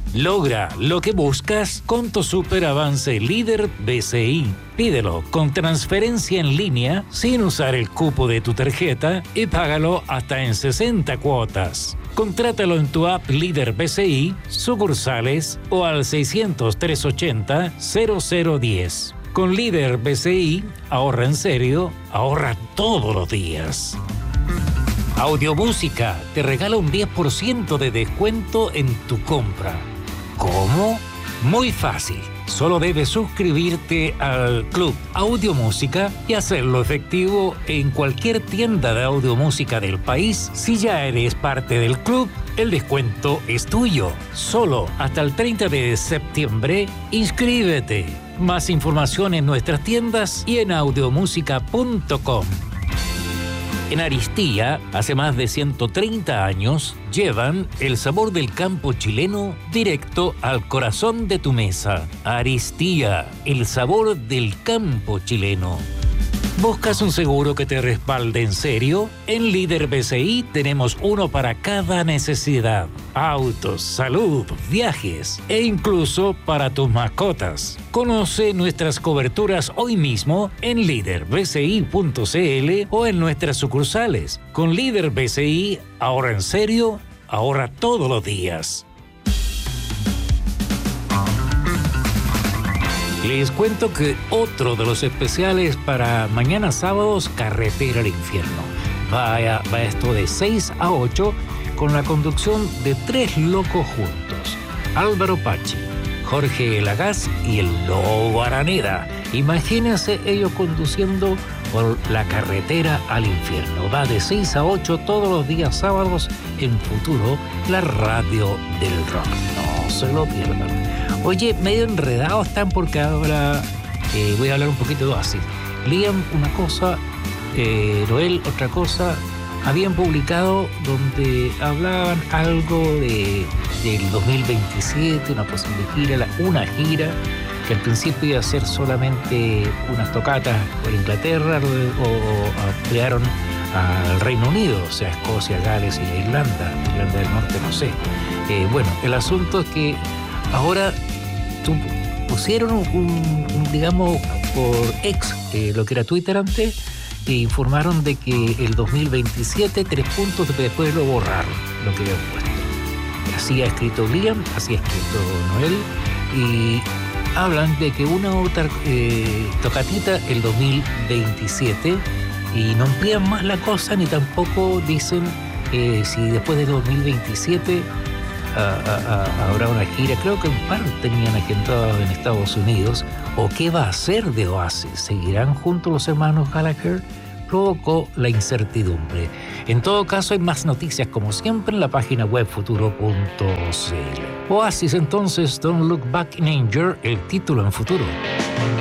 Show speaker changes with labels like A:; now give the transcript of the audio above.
A: Logra lo que buscas con tu super avance líder BCI. Pídelo con transferencia en línea sin usar el cupo de tu tarjeta y págalo hasta en 60 cuotas. Contrátalo en tu app Líder BCI, sucursales o al 600-380-0010. Con Líder BCI, ahorra en serio, ahorra todos los días. Audiomúsica te regala un 10% de descuento en tu compra. ¿Cómo? Muy fácil. Solo debes suscribirte al Club Audiomúsica y hacerlo efectivo en cualquier tienda de audiomúsica del país. Si ya eres parte del club, el descuento es tuyo. Solo hasta el 30 de septiembre, inscríbete. Más información en nuestras tiendas y en audiomúsica.com. En Aristía, hace más de 130 años, llevan el sabor del campo chileno directo al corazón de tu mesa. Aristía, el sabor del campo chileno. ¿Buscas un seguro que te respalde en serio? En Líder BCI tenemos uno para cada necesidad. Autos, salud, viajes e incluso para tus mascotas. Conoce nuestras coberturas hoy mismo en liderbci.cl o en nuestras sucursales. Con Líder BCI, ahorra en serio, ahorra todos los días. Les cuento que otro de los especiales para mañana sábados, Carretera al Infierno. Va esto de 6 a 8 con la conducción de 3 locos juntos. Álvaro Pachi, Jorge Lagaz y el Lobo Araneda. Imagínense ellos conduciendo por la Carretera al Infierno. Va de 6 a 8 todos los días sábados en Futuro, la radio del rock. No se lo pierdan. Oye, medio enredados están porque ahora voy a hablar un poquito de Oasis. Liam una cosa, Noel otra cosa. Habían publicado donde hablaban algo del 2027, una posible gira, una gira que al principio iba a ser solamente unas tocatas por Inglaterra, o ampliaron al Reino Unido, o sea, Escocia, Gales y Irlanda del Norte, no sé. Bueno, el asunto es que ahora pusieron digamos, por ex, lo que era Twitter antes, e informaron de que el 2027, 3 puntos, después lo borraron, lo que habían puesto. Así ha escrito Liam, así ha escrito Noel, y hablan de que una otra tocatita el 2027, y no amplían más la cosa, ni tampoco dicen si después del 2027 habrá una gira. Creo que un par tenían agendados en Estados Unidos. ¿O qué va a hacer de Oasis? ¿Seguirán juntos los hermanos Gallagher? Provocó la incertidumbre. En todo caso, hay más noticias como siempre en la página web futuro.cl. Oasis entonces, Don't Look Back in Anger, el título en Futuro.